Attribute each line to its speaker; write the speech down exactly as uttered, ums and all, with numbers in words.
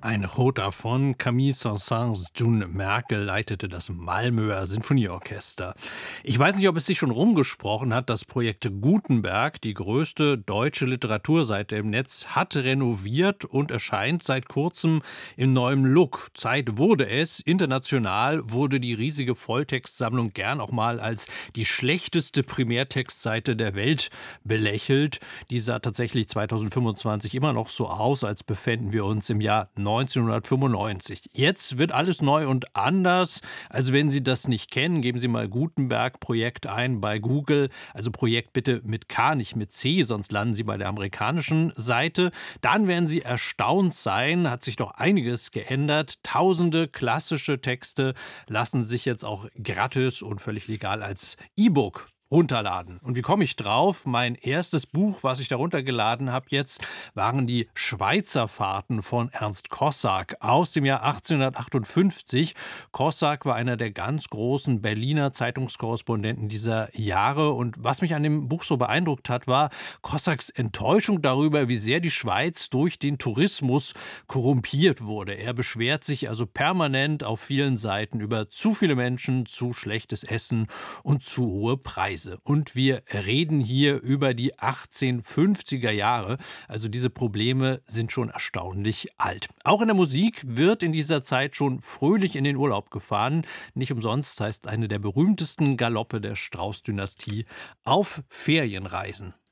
Speaker 1: Ein Jota von Camille Saint-Saëns. June Merkel leitete das Malmöer Sinfonieorchester. Ich weiß nicht, ob es sich schon rumgesprochen hat, das Projekt Gutenberg, die größte deutsche Literaturseite im Netz, hat renoviert und erscheint seit kurzem im neuen Look. Zeit wurde es. International wurde die riesige Volltextsammlung gern auch mal als die schlechteste Primärtextseite der Welt belächelt. Die sah tatsächlich zweitausendfünfundzwanzig immer noch so aus, als befänden wir uns im Jahr neunzehnhundertfünfundneunzig. Jetzt wird alles neu und anders. Also wenn Sie das nicht kennen, geben Sie mal Gutenberg-Projekt ein bei Google. Also Projekt bitte mit K, nicht mit C, sonst landen Sie bei der amerikanischen Seite. Dann werden Sie erstaunt sein, hat sich doch einiges geändert. Tausende klassische Texte lassen sich jetzt auch gratis und völlig legal als E-Book runterladen. Und wie komme ich drauf? Mein erstes Buch, was ich da runtergeladen habe jetzt, waren die Schweizerfahrten von Ernst Kossak aus dem Jahr achtzehnhundertachtundfünfzig. Kossak war einer der ganz großen Berliner Zeitungskorrespondenten dieser Jahre. Und was mich an dem Buch so beeindruckt hat, war Kossaks Enttäuschung darüber, wie sehr die Schweiz durch den Tourismus korrumpiert wurde. Er beschwert sich also permanent auf vielen Seiten über zu viele Menschen, zu schlechtes Essen und zu hohe Preise. Und wir reden hier über die achtzehnhundertfünfziger Jahre. Also diese Probleme sind schon erstaunlich alt. Auch in der Musik wird in dieser Zeit schon fröhlich in den Urlaub gefahren. Nicht umsonst heißt eine der berühmtesten Galoppe der Strauß-Dynastie auf Ferienreisen.